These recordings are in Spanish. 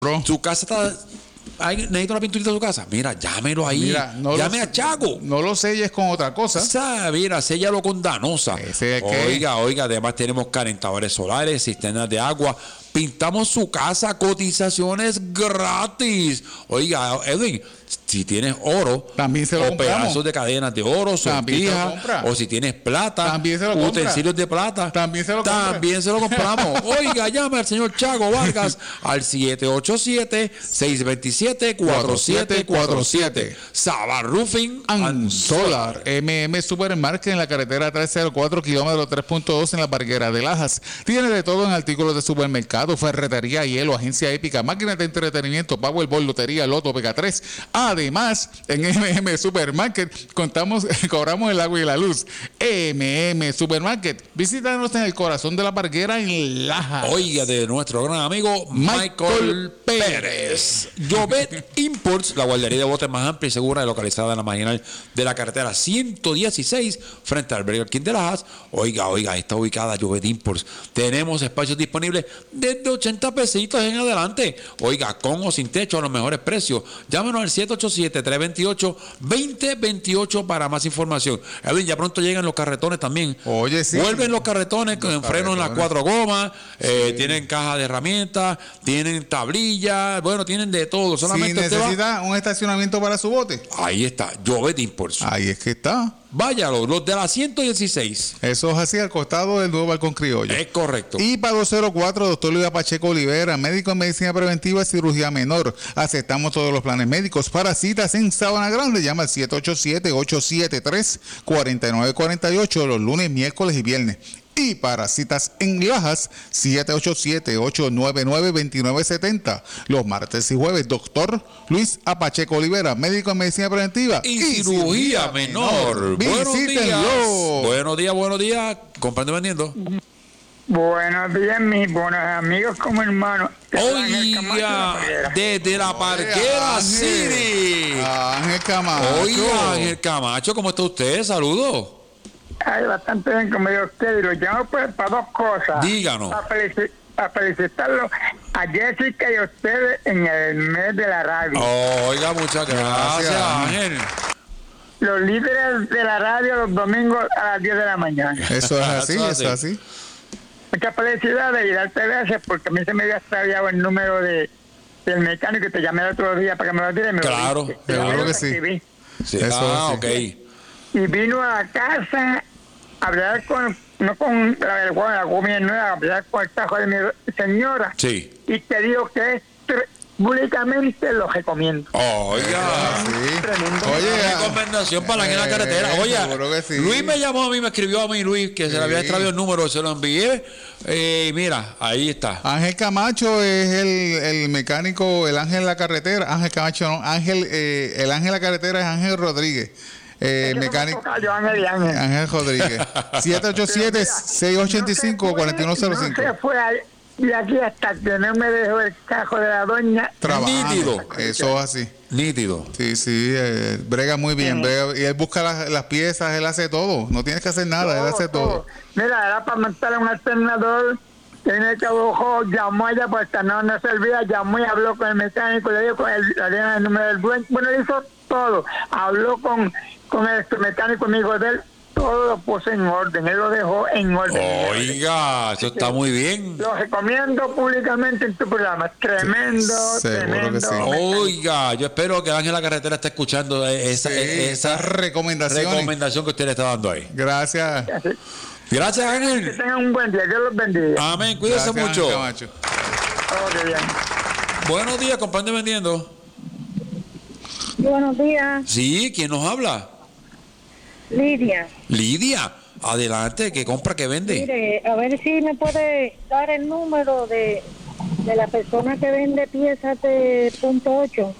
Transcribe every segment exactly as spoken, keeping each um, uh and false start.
Bro. Su casa está... Ay, necesito una pinturita de su casa. Mira, llámelo ahí. Mira, no Llame lo, a Chago. No lo selles con otra cosa. Esa, mira, séllalo con Danosa. Ese es que... Oiga, oiga, además tenemos calentadores solares, cisternas de agua. Pintamos su casa, cotizaciones gratis. Oiga, Edwin, si tienes oro, también se lo o compramos. pedazos de cadenas de oro, sortijas, o si tienes plata, también se lo utensilios de plata, también se lo también se lo compramos. Oiga, llame al señor Chago Vargas al siete ocho siete, seis dos siete, cuatro siete cuatro siete. Sabar Roofing and Solar. M M Supermarket en la carretera trescientos cuatro, kilómetro tres punto dos en la Parguera de Lajas. Tiene de todo en artículos de supermercado, ferretería, hielo, agencia épica, máquinas de entretenimiento, Powerball, lotería, loto, Pega tres. Además, en M M Supermarket contamos, cobramos el agua y la luz. M M Supermarket. Visítanos en el corazón de la Parguera en Lajas. Oiga, de nuestro gran amigo Michael, Michael Pérez. Llovet Imports, la guardería de botes más amplia y segura, localizada en la marginal de la carretera ciento dieciséis, frente al Burger King de Lajas. Oiga, oiga, está ubicada Llovet Imports. Tenemos espacios disponibles desde ochenta pesitos en adelante. Oiga, con o sin techo a los mejores precios. Llámenos al siete ocho siete, tres dos ocho, dos cero dos ocho para más información. Edwin, ya pronto llegan los carretones también. Oye, sí. Vuelven los carretones con los freno en las cuatro gomas, sí. eh, tienen caja de herramientas, tienen tablillas, bueno, tienen de todo. Solamente si necesita va... un estacionamiento para su bote. Ahí está, Llovet Imports. Ahí es que está. Váyalo, los de la ciento dieciséis. Eso es así, al costado del nuevo balcón criollo. Es correcto. Y para dos cero cuatro, doctor Luis Pacheco Olivera, médico en medicina preventiva y cirugía menor. Aceptamos todos los planes médicos. Para citas en Sabana Grande, llama al siete ocho siete, ocho siete tres, cuatro nueve cuatro ocho los lunes, miércoles y viernes. Y para citas en Lajas, siete ocho siete, ocho nueve nueve, dos nueve siete cero. Los martes y jueves, doctor Luis Pacheco Olivera, médico en medicina preventiva y, y cirugía, cirugía menor. menor. Buenos días. Buenos días, buenos días. Comprando y vendiendo. Buenos días, mis buenos amigos como hermanos. Oiga, desde la Parguera City. Ángel Camacho. Oiga, Ángel Camacho, ¿cómo está usted? Saludos. Ay, bastante bien, como yo usted, y lo llamo pues para dos cosas. Díganos. Para, felici- para felicitarlo a Jessica y a ustedes en el mes de la radio. Oh, oiga, muchas gracias, gracias, Ángel. Los líderes de la radio los domingos a las diez de la mañana. Eso es así, eso es así. Muchas felicidades y darte gracias porque a mí se me había extraviado el número de del mecánico y te llamé el otro día para que me lo tire. Claro, seguro que sí. sí. Eso ah, sí. ok. Y vino a la casa a hablar con, no con la del la gobierno, a hablar con el cajo de mi señora. Sí. Y te digo que es tre- públicamente lo recomiendo. Oiga, sí. Oye, recomendación para la en la carretera. Oye, sí. Luis me llamó a mí, me escribió a mí, Luis, que sí. se le había extraviado el número, se lo envié. Eh, mira, ahí está. Ángel Camacho es el, el mecánico, el ángel de la carretera. Ángel Camacho, no, Ángel, eh, el ángel de la carretera es Ángel Rodríguez. Eh, mecánico Ángel, Ángel. Ángel Rodríguez. siete ocho siete, seis ocho cinco, cuatro uno cero cinco. No se fue de aquí hasta que no me dejó el cajo de la doña. Trabajando. Nítido. Eso es así. Nítido. Sí, sí, eh, brega muy bien. Sí. Brega, y él busca las, las piezas, él hace todo. No tienes que hacer nada, todo, él hace todo. todo. Mira, era para montar un alternador. Tiene que ojo, llamó allá porque no, no servía, llamó y habló con el mecánico, le dio con el, le dio el número del dueño, bueno, hizo todo. Habló con, con el mecánico amigo de él, todo lo puso en orden, él lo dejó en orden. Oiga, eso está muy bien. Lo recomiendo públicamente en tu programa, tremendo, sí, tremendo. Que sí. Oiga, yo espero que Ángel la carretera esté escuchando esa, sí, esa recomendación. recomendación que usted le está dando ahí. Gracias. Gracias. Gracias, Ángel. Que tengan un buen día, Dios los bendiga. Amén, cuídese Gracias, mucho. Oh, qué bien. Buenos días, compadre vendiendo. Buenos días. Sí, ¿quién nos habla? Lidia. Lidia, adelante, ¿qué compra, qué vende? Mire, a ver si me puede dar el número de, de la persona que vende piezas de punto ocho.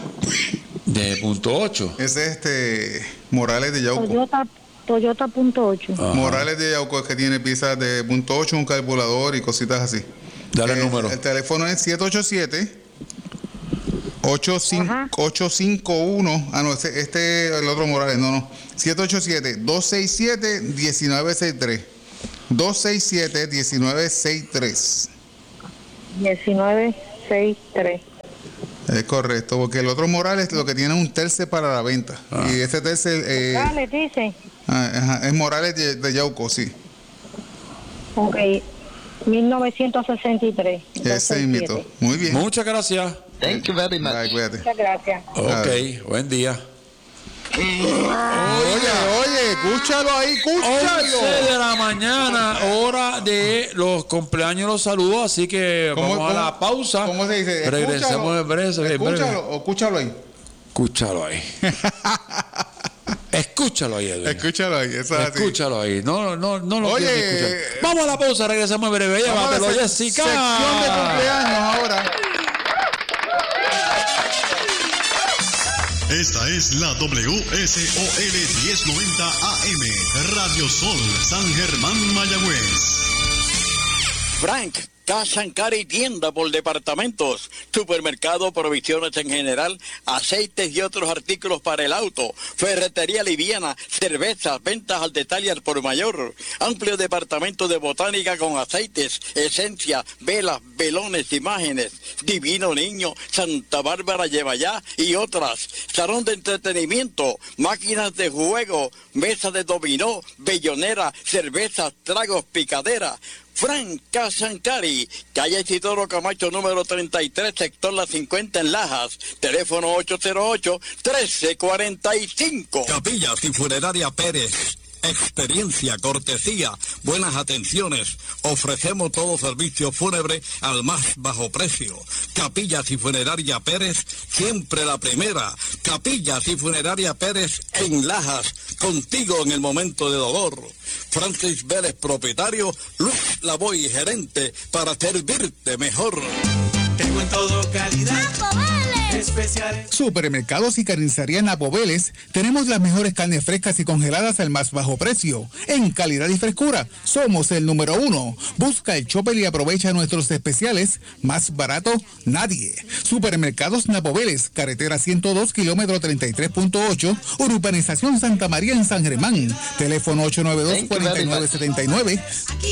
De punto ocho. Ese es este Morales de Yauco. Toyota. Toyota punto ocho. Ajá. Morales de Yauco es que tiene piezas de punto ocho, un carburador y cositas así. Dale eh, el número. El teléfono es siete ocho siete, ocho cinco uno. Ah, no, este, este el otro Morales, no, no. siete ocho siete, dos seis siete, uno nueve seis tres. dos seis siete, uno nueve seis tres. diecinueve sesenta y tres. Es correcto, porque el otro Morales lo que tiene es un terce para la venta. Ah. Y ese terce... Eh, Morales, dice. Ah, ajá, es Morales de, de Yauco, sí. Ok, mil novecientos sesenta y tres. Ese mito. Muy bien. Muchas gracias. Thank you very much. Bye, cuídate. Muchas gracias. Ok, buen día. Oye, oye, escúchalo ahí, escúchalo. once de la mañana, hora de los cumpleaños, los saludos, así que vamos ¿Cómo, a la cómo, pausa. ¿Cómo se dice? Regresemos en breve. Escúchalo, o escúchalo ahí. Escúchalo ahí. Escúchalo ahí, Edwin. Escúchalo ahí, eso es Escúchalo ahí. No, no, no lo Oye, quiero escuchar. Vamos a la pausa, regresamos en breve. Llévatelo, se- Jessica. Sección de cumpleaños ahora. Esta es la W S O L diez noventa A M, Radio Sol, San Germán, Mayagüez. Frank, Cash and Carry, tienda por departamentos, supermercado, provisiones en general, aceites y otros artículos para el auto, ferretería liviana, cervezas, ventas al detalle al por mayor, amplio departamento de botánica con aceites, esencia, velas, velones, imágenes, Divino Niño, Santa Bárbara lleva ya y otras, salón de entretenimiento, máquinas de juego, mesa de dominó, bellonera, cervezas, tragos, picadera. Frank Casancari, calle Isidoro Camacho número treinta y tres, sector La cincuenta en Lajas, teléfono ocho cero ocho, trece cuarenta y cinco. Capillas y Funeraria Pérez. Experiencia, cortesía, buenas atenciones. Ofrecemos todo servicio fúnebre al más bajo precio. Capillas y Funeraria Pérez, siempre la primera. Capillas y Funeraria Pérez en Lajas, contigo en el momento de dolor. Francis Vélez, propietario, Luis Lavoy, gerente, para servirte mejor. Tengo en todo calidad. Especiales. Supermercados y carnicería Napo Vélez, tenemos las mejores carnes frescas y congeladas al más bajo precio. En calidad y frescura, somos el número uno. Busca el Chopper y aprovecha nuestros especiales. Más barato, nadie. Supermercados Napo Vélez, carretera ciento dos, kilómetro treinta y tres punto ocho, urbanización Santa María en San Germán. Teléfono ocho nueve dos, cuatro nueve siete nueve.